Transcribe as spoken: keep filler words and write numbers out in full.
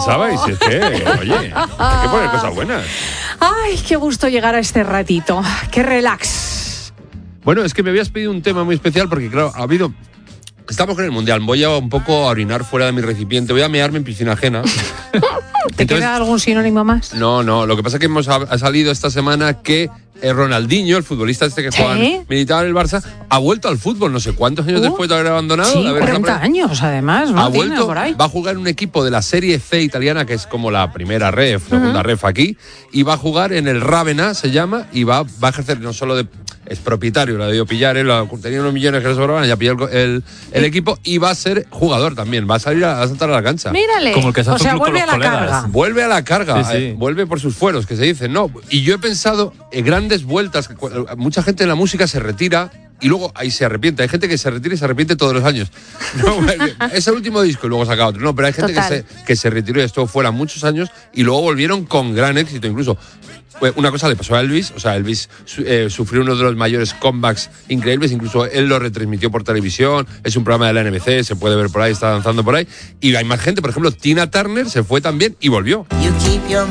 pensabais? Es que, oye, hay que poner cosas buenas. Ay, qué gusto llegar a este ratito. Qué relax. Bueno, es que me habías pedido un tema muy especial porque, claro, ha habido... Estamos con el Mundial, voy a un poco a orinar fuera de mi recipiente, voy a mearme en piscina ajena. ¿Te Entonces, queda algún sinónimo más? No, no, lo que pasa es que hemos ha salido esta semana que eh, Ronaldinho, el futbolista este que ¿Sí? juega, militaba en el Barça, ha vuelto al fútbol, no sé cuántos años uh, después de haber abandonado. Sí, de haber cuarenta años además, ¿no? Ha vuelto, por ahí. va a jugar en un equipo de la Serie C italiana, que es como la primera ref, segunda uh-huh. ref aquí, y va a jugar en el Ravenna, se llama, y va, va a ejercer no solo de... Es propietario, lo ha debido pillar, él tenía unos millones que le sobraban, ya pilló el, el, el equipo y va a ser jugador también, va a salir a, a saltar a la cancha. Mírale, como el que se hace o sea, un club vuelve con a los la colegas. carga. Vuelve a la carga, sí, sí. Eh, vuelve por sus fueros, que se dice, no. Y yo he pensado en grandes vueltas, que mucha gente en la música se retira y luego ahí se arrepiente. Hay gente que se retira y se arrepiente todos los años. No, es el último disco y luego saca otro. No, pero hay gente que se, que se retiró y estuvo fuera muchos años y luego volvieron con gran éxito. Incluso una cosa le pasó a Elvis, o sea, Elvis eh, sufrió uno de los mayores comebacks increíbles, incluso él lo retransmitió por televisión, es un programa de la N B C, se puede ver por ahí, está danzando por ahí. Y hay más gente, por ejemplo, Tina Turner se fue también y volvió.